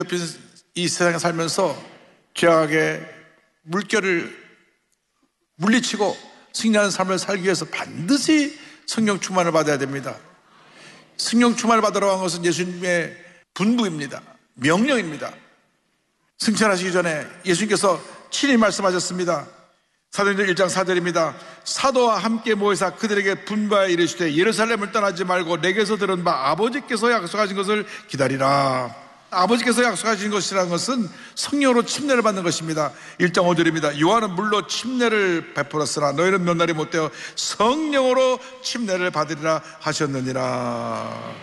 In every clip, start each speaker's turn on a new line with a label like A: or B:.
A: 이 세상에 살면서 죄악의 물결을 물리치고 승리하는 삶을 살기 위해서 반드시 성령 충만을 받아야 됩니다. 성령 충만을 받으러 간 것은 예수님의 분부입니다. 명령입니다. 승천하시기 전에 예수님께서 친히 말씀하셨습니다. 사도행전 1장 4절입니다. 사도와 함께 모여서 그들에게 분부하여 이르시되 예루살렘을 떠나지 말고 내게서 들은 바 아버지께서 약속하신 것을 기다리라. 아버지께서 약속하신 것이라는 것은 성령으로 침례를 받는 것입니다. 1장 5절입니다. 요한은 물로 침례를 베풀었으나 너희는 몇 날이 못되어 성령으로 침례를 받으리라 하셨느니라.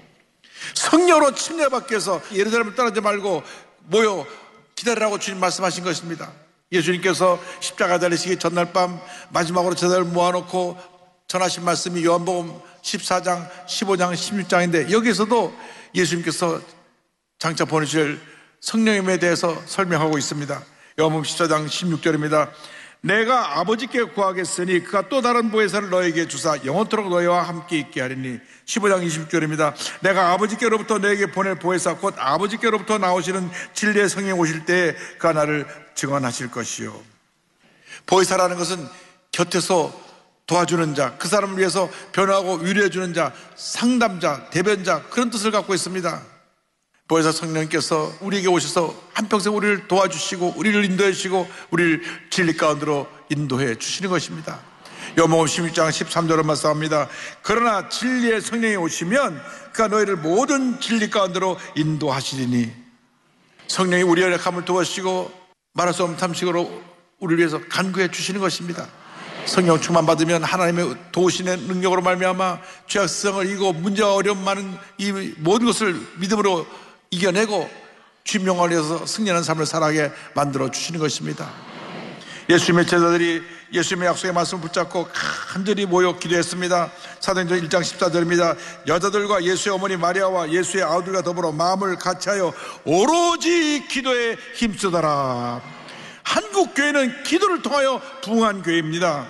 A: 성령으로 침례받기 위해서 예루살렘을 떠나지 말고 모여 기다리라고 주님 말씀하신 것입니다. 예수님께서 십자가 달리시기 전날 밤 마지막으로 제자를 모아놓고 전하신 말씀이 요한복음 14장, 15장, 16장인데 여기서도 예수님께서 장차 보내실 성령님에 대해서 설명하고 있습니다. 요한복음 14장 16절입니다. 내가 아버지께 구하겠으니 그가 또 다른 보혜사를 너에게 주사 영원토록 너희와 함께 있게 하리니. 15장 20절입니다. 내가 아버지께로부터 너에게 보낼 보혜사 곧 아버지께로부터 나오시는 진리의 성령이 오실 때에 그가 나를 증언하실 것이요. 보혜사라는 것은 곁에서 도와주는 자, 그 사람을 위해서 변화하고 위로해주는 자, 상담자, 대변자, 그런 뜻을 갖고 있습니다. 보혜사 성령님께서 우리에게 오셔서 한평생 우리를 도와주시고 우리를 인도해 주시고 우리를 진리 가운데로 인도해 주시는 것입니다. 요한복음 16장 13절을 말씀합니다. 그러나 진리의 성령이 오시면 그가 너희를 모든 진리 가운데로 인도하시리니. 성령이 우리의 약함을 도와주시고 말할 수 없는 탐식으로 우리를 위해서 간구해 주시는 것입니다. 성령 충만 받으면 하나님의 도우시는 능력으로 말미암아 죄악성을 이기고 문제와 어려움 많은 이 모든 것을 믿음으로 이겨내고 주님 영광을 위해서 승리하는 삶을 살아가게 만들어 주시는 것입니다. 예수님의 제자들이 예수님의 약속의 말씀을 붙잡고 간절히 모여 기도했습니다. 사도행전 1장 14절입니다. 여자들과 예수의 어머니 마리아와 예수의 아들과 더불어 마음을 같이하여 오로지 기도에 힘쓰더라. 한국 교회는 기도를 통하여 부흥한 교회입니다.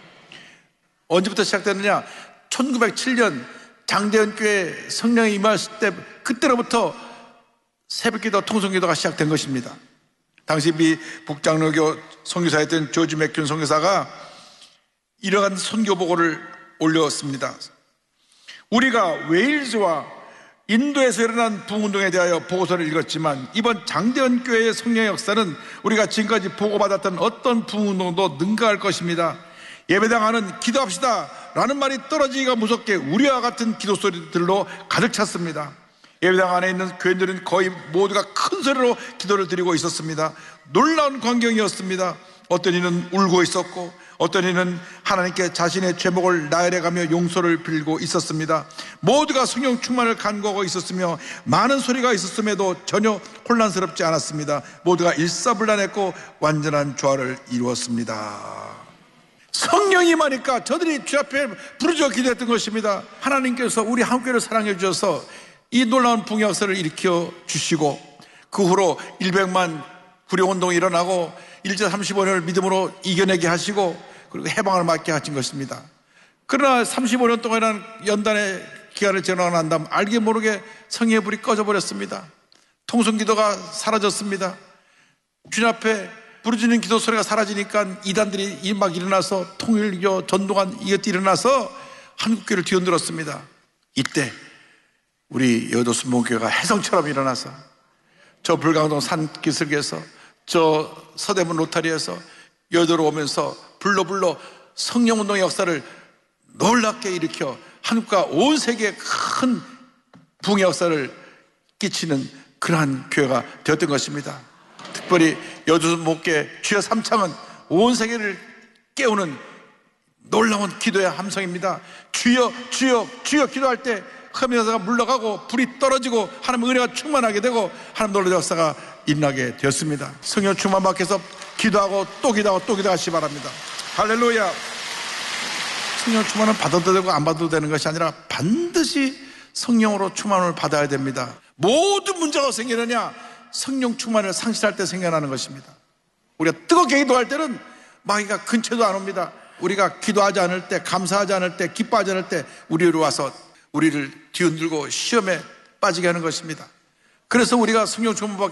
A: 언제부터 시작됐느냐? 1907년 장대현 교회 성령이 임하실 때 그때로부터 새벽기도 통성기도가 시작된 것입니다. 당시 미 북장로교 선교사였던 조지 맥균 선교사가 이러한 선교보고를 올렸습니다. 우리가 웨일즈와 인도에서 일어난 부흥운동에 대하여 보고서를 읽었지만 이번 장대현 교회의 성령의 역사는 우리가 지금까지 보고받았던 어떤 부흥운동도 능가할 것입니다. 예배당 안은 기도합시다 라는 말이 떨어지기가 무섭게 우리와 같은 기도 소리들로 가득 찼습니다. 예배당 안에 있는 교인들은 거의 모두가 큰 소리로 기도를 드리고 있었습니다. 놀라운 광경이었습니다. 어떤 이는 울고 있었고 어떤 이는 하나님께 자신의 죄목을 나열해가며 용서를 빌고 있었습니다. 모두가 성령 충만을 간구하고 있었으며 많은 소리가 있었음에도 전혀 혼란스럽지 않았습니다. 모두가 일사불란했고 완전한 조화를 이루었습니다. 성령이 임하니까 저들이 주 앞에 부르짖어 기도했던 것입니다. 하나님께서 우리 한국교회를 사랑해 주셔서 이 놀라운 부흥 역사를 일으켜 주시고 그 후로 100만 구령운동이 일어나고 1절 35년을 믿음으로 이겨내게 하시고 그리고 해방을 맞게 하신 것입니다. 그러나 35년 동안이라는 연단의 기간을 지나고 난 다음 알게 모르게 성령의 불이 꺼져버렸습니다. 통성기도가 사라졌습니다. 주님 앞에 부르짖는 기도 소리가 사라지니까 이단들이 막 일어나서 통일교, 전도관 이것들이 일어나서 한국교회를 뒤흔들었습니다. 이때 우리 여도 순복음교회가 해성처럼 일어나서 저 불광동 산기슭에서 저 서대문 로타리에서 여도로 오면서 불러 성령운동의 역사를 놀랍게 일으켜 한국과 온 세계에 큰 부흥의 역사를 끼치는 그러한 교회가 되었던 것입니다. 특별히 여도순복음교회 주여 삼창은 온 세계를 깨우는 놀라운 기도의 함성입니다. 주여 주여 주여 기도할 때 흑암의 물러가고 불이 떨어지고 하나님의 은혜가 충만하게 되고 하나님 놀라운 역사가 일어나게 되었습니다. 성령 충만 받기 위해서 기도하고 또 기도하고 또 기도하시기 바랍니다. 할렐루야. 성령 충만은 받아도 되고 안 받아도 되는 것이 아니라 반드시 성령으로 충만을 받아야 됩니다. 모든 문제가 생기느냐? 성령 충만을 상실할 때 생겨나는 것입니다. 우리가 뜨겁게 기도할 때는 마귀가 근처도 안 옵니다. 우리가 기도하지 않을 때, 감사하지 않을 때, 기뻐하지 않을 때 우리로 와서 우리를 뒤흔들고 시험에 빠지게 하는 것입니다. 그래서 우리가 성령 충만